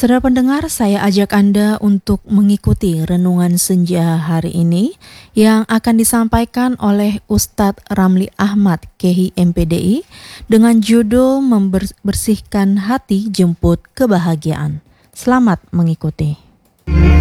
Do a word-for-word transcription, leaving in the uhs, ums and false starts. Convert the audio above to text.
Saudara pendengar, saya ajak Anda untuk mengikuti renungan senja hari ini yang akan disampaikan oleh Ustadz Ramli Ahmad, K H M P D I, dengan judul Membersihkan Hati Jemput Kebahagiaan. Selamat mengikuti.